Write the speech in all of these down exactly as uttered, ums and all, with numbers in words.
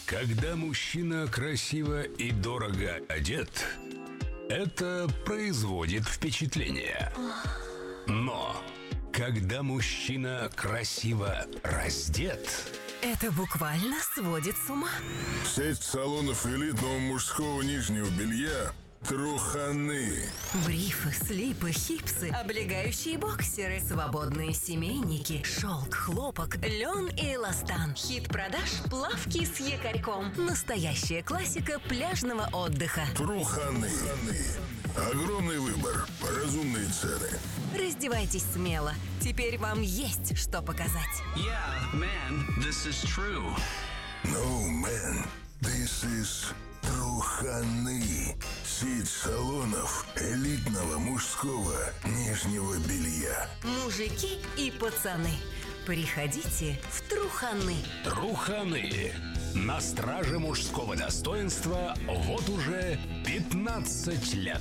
Когда мужчина красиво и дорого одет, это производит впечатление. Но когда мужчина красиво раздет, это буквально сводит с ума. Сеть салонов элитного мужского нижнего белья «Труханы». Брифы, слипы, хипсы, облегающие боксеры, свободные семейники, шелк, хлопок, лен и эластан. Хит продаж – плавки с якорьком. Настоящая классика пляжного отдыха. «Труханы». Огромный выбор, разумные цены. Раздевайтесь смело. Теперь вам есть что показать. Yeah, man, this is true. No, man, this is Труханы. Сеть салонов элитного мужского нижнего белья. Мужики и пацаны, приходите в Труханы. Труханы. На страже мужского достоинства вот уже пятнадцать лет.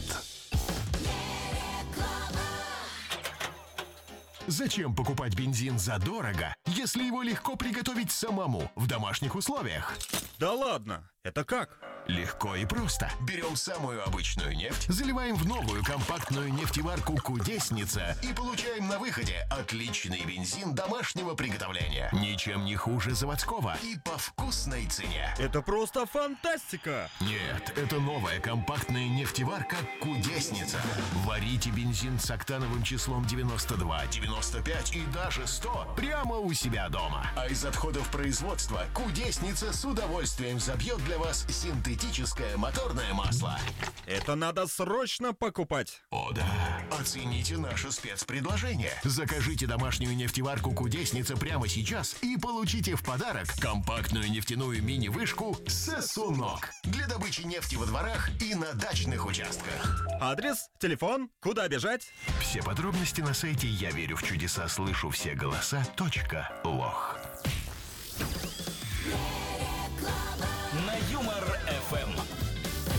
Зачем покупать бензин задорого, если его легко приготовить самому в домашних условиях? Да ладно, это как? Легко и просто. Берем самую обычную нефть, заливаем в новую компактную нефтеварку «Кудесница» и получаем на выходе отличный бензин домашнего приготовления. Ничем не хуже заводского и по вкусной цене. Это просто фантастика! Нет, это новая компактная нефтеварка «Кудесница». Варите бензин с октановым числом девяносто два, девяносто пять и даже сто прямо у себя дома. А из отходов производства «Кудесница» с удовольствием забьет для вас синтетическое моторное масло. Это надо срочно покупать. О да, оцените наше спецпредложение. Закажите домашнюю нефтеварку «Кудесница» прямо сейчас и получите в подарок компактную нефтяную мини-вышку «Сосунок» для добычи нефти во дворах и на дачных участках. Адрес, телефон, куда бежать? Все подробности на сайте «Я верю в чудеса, слышу все голоса. Лох». На Юмор